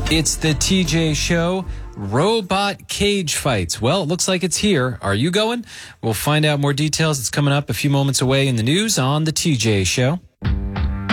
It's the TJ Show. Robot cage fights. Well, it looks like it's here. Are you going? We'll find out more details. It's coming up a few moments away in the news on the TJ Show.